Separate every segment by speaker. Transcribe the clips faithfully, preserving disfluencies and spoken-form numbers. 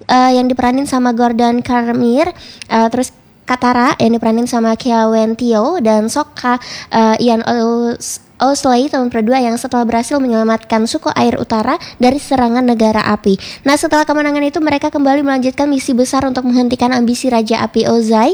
Speaker 1: uh, yang diperanin sama Gordon Karmir, uh, terus Katara yang diperanin sama Kea Wen Tio, dan Sokka uh, Ian Os Osley tahun kedua yang setelah berhasil menyelamatkan suku air utara dari serangan negara api. Nah, setelah kemenangan itu mereka kembali melanjutkan misi besar untuk menghentikan ambisi Raja Api Ozai.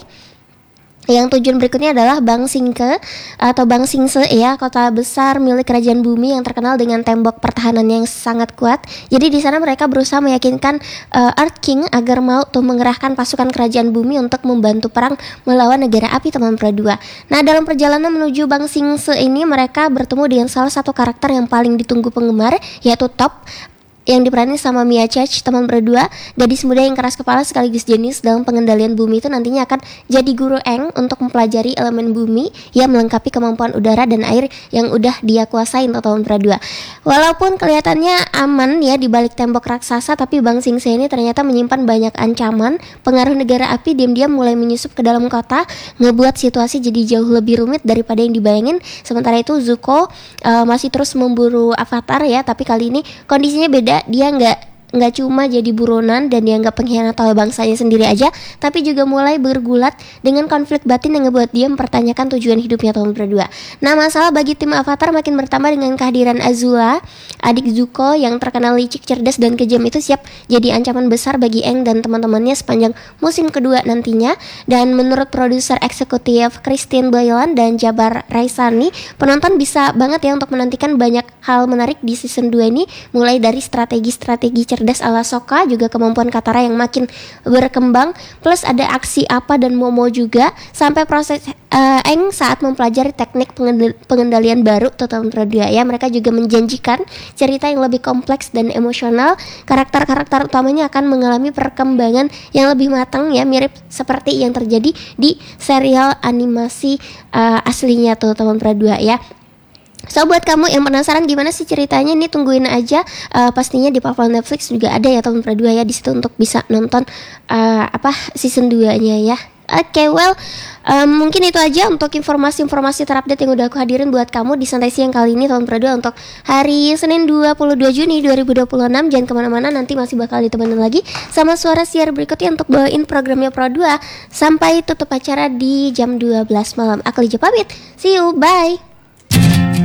Speaker 1: Yang tujuan berikutnya adalah Bang Singke atau Bang Singse ya, kota besar milik kerajaan bumi yang terkenal dengan tembok pertahanan yang sangat kuat. Jadi di sana mereka berusaha meyakinkan uh, Earth King agar mau tuh mengerahkan pasukan kerajaan bumi untuk membantu perang melawan negara api teman dua. Nah, dalam perjalanan menuju Bang Singse ini mereka bertemu dengan salah satu karakter yang paling ditunggu penggemar, yaitu Top, yang diperanin sama Mia Chach teman berdua, gadis muda yang keras kepala sekaligus jenius dalam pengendalian bumi itu nantinya akan jadi guru Aang untuk mempelajari elemen bumi yang melengkapi kemampuan udara dan air yang udah dia kuasain tahun berdua. Walaupun kelihatannya aman ya di balik tembok raksasa, tapi Bang Singse ini ternyata menyimpan banyak ancaman. Pengaruh negara api diam-diam mulai menyusup ke dalam kota, ngebuat situasi jadi jauh lebih rumit daripada yang dibayangin. Sementara itu Zuko uh, masih terus memburu Avatar ya, tapi kali ini kondisinya beda. Dia nggak nggak cuma jadi buronan dan dianggap pengkhianat oleh bangsanya sendiri aja, tapi juga mulai bergulat dengan konflik batin yang ngebuat dia mempertanyakan tujuan hidupnya tahun berdua. Nah, masalah bagi tim Avatar makin bertambah dengan kehadiran Azula, adik Zuko yang terkenal licik, cerdas, dan kejam itu siap jadi ancaman besar bagi Aang dan teman-temannya sepanjang musim kedua nantinya. Dan menurut produser eksekutif Christine Boylan dan Jabar Raisani, penonton bisa banget ya untuk menantikan banyak hal menarik di season dua ini, mulai dari strategi-strategi cerdas ala Sokka, juga kemampuan Katara yang makin berkembang, plus ada aksi Appa dan Momo juga, sampai proses uh, Aang saat mempelajari teknik pengendalian baru tahun kedua ya. Mereka juga menjanjikan cerita yang lebih kompleks dan emosional. Karakter-karakter utamanya akan mengalami perkembangan yang lebih matang ya, mirip seperti yang terjadi di serial animasi uh, aslinya tuh tahun kedua ya. So, buat kamu yang penasaran gimana sih ceritanya, ini tungguin aja, uh, pastinya di platform Netflix juga ada ya tahun kedua ya di situ untuk bisa nonton uh, apa season dua-nya ya. Oke, okay, well um, mungkin itu aja untuk informasi-informasi terupdate yang udah aku hadirin buat kamu di Santai Siang kali ini tahun kedua untuk hari Senin dua puluh dua Juni dua ribu dua puluh enam. Jangan kemana-mana, nanti masih bakal ditemenin lagi sama Suara Siar berikutnya untuk bawain programnya Pro dua sampai tutup acara di jam dua belas malam. Aku Lija pamit, see you, bye.